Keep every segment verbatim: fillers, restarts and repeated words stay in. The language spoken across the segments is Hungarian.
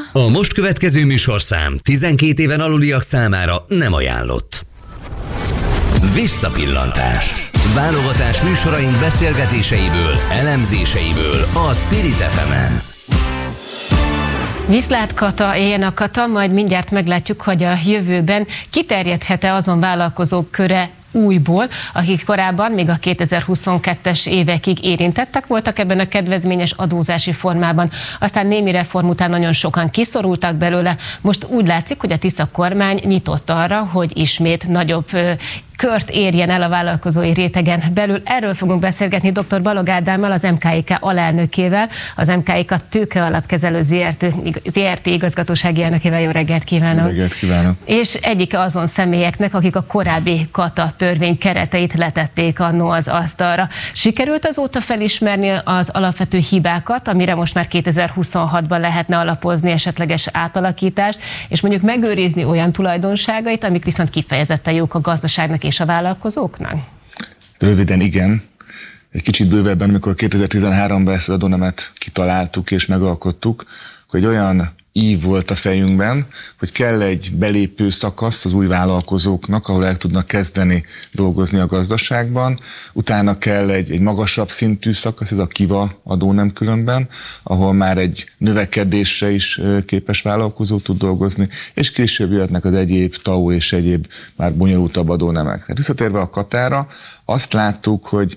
A most következő műsorszám tizenkét éven aluliak számára nem ajánlott. Visszapillantás. Válogatás műsoraink beszélgetéseiből, elemzéseiből a Spirit ef emen. Viszlát Kata, éljen a Kata, majd mindjárt meglátjuk, hogy a jövőben kiterjedhet-e azon vállalkozók köre újból, akik korábban még a kétezer-huszonkettes évekig érintettek voltak ebben a kedvezményes adózási formában. Aztán némi reform után nagyon sokan kiszorultak belőle. Most úgy látszik, hogy a Tisza kormány nyitott arra, hogy ismét nagyobb kört érjen el a vállalkozói rétegen belül. Erről fogunk beszélgetni dr. Balog Ádámmal, az em ká i ká alelnökével, az em ká i ká Tőke Alapkezelő zé er té igazgatósági elnökével. Jó reggelt kívánok! Jó reggelt kívánok! És egyike azon személyeknek, akik a korábbi Kata törvény kereteit letették annó az asztalra. Sikerült azóta felismerni az alapvető hibákat, amire most már kétezer-huszonhatban lehetne alapozni esetleges átalakítást, és mondjuk megőrizni olyan tulajdonságait, amik viszont kifejezetten jók a gazdaságnak és a vállalkozóknak? Röviden igen. Egy kicsit bővebben, amikor kétezer-tizenháromban ezt az adónemet kitaláltuk és megalkottuk, hogy egy olyan ív volt a fejünkben, hogy kell egy belépő szakasz az új vállalkozóknak, ahol el tudnak kezdeni dolgozni a gazdaságban, utána kell egy, egy magasabb szintű szakasz, ez a KIVA adónem különben, ahol már egy növekedésre is képes vállalkozó tud dolgozni, és később jöhetnek az egyéb té á o és egyéb már bonyolultabb adónemek. Tehát visszatérve a Katára, azt láttuk, hogy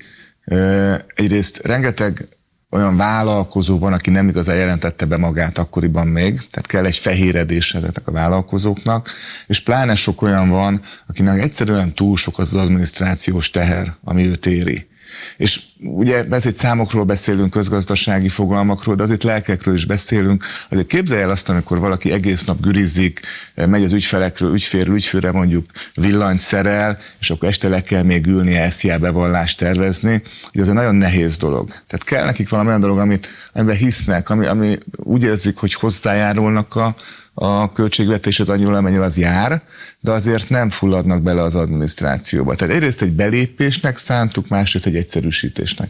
egyrészt rengeteg olyan vállalkozó van, aki nem igazán jelentette be magát akkoriban még, tehát kell egy fehéredés ezeknek a vállalkozóknak, és pláne sok olyan van, akinek egyszerűen túl sok az az adminisztrációs teher, ami őt éri. És ugye egy számokról beszélünk, közgazdasági fogalmakról, de azért lelkekről is beszélünk. Azért képzelj el azt, amikor valaki egész nap gürizik, megy az ügyfelekről, ügyférről, ügyfőre mondjuk villanyt szerel, és akkor este le kell még ülnie, es zé á bevallást tervezni. Ugye ez egy nagyon nehéz dolog. Tehát kell nekik valami olyan dolog, amit, amiben hisznek, ami, ami úgy érzik, hogy hozzájárulnak a a költségvetéshez annyira, amennyire az jár, de azért nem fulladnak bele az adminisztrációba. Tehát egyrészt egy belépésnek szántuk, másrészt egy egyszerűsítésnek.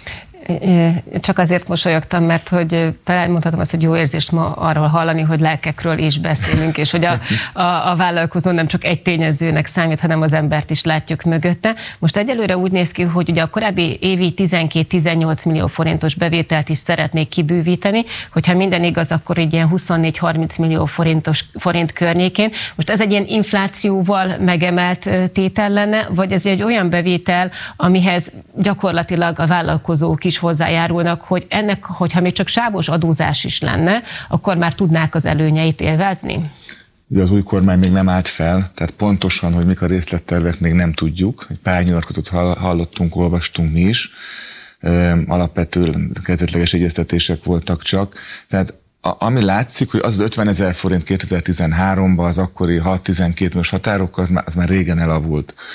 Csak azért mosolyogtam, mert hogy talán mondhatom azt, hogy jó érzést ma arról hallani, hogy lelkekről is beszélünk, és hogy a, a, a vállalkozó nem csak egy tényezőnek számít, hanem az embert is látjuk mögötte. Most egyelőre úgy néz ki, hogy ugye a korábbi évi tizenkét-tizennyolc millió forintos bevételt is szeretnék kibővíteni, hogyha minden igaz, akkor egy ilyen huszonnégy-harminc millió forintos, forint környékén. Most ez egy ilyen inflációval megemelt tétel lenne, vagy ez egy olyan bevétel, amihez gyakorlatilag a vállalkozók is hozzájárulnak, hogy ennek, hogyha még csak sávos adózás is lenne, akkor már tudnák az előnyeit élvezni? Ugye az új kormány még nem állt fel, tehát pontosan, hogy mik a részlettervek, még nem tudjuk. Egy pár nyilatkozatot hallottunk, olvastunk mi is. Alapvető kezdetleges egyeztetések voltak csak. Tehát a, ami látszik, hogy az az ötvenezer forint kétezer-tizenháromban az akkori hat-tizenkét milliós határokkal, az már, az már régen elavult.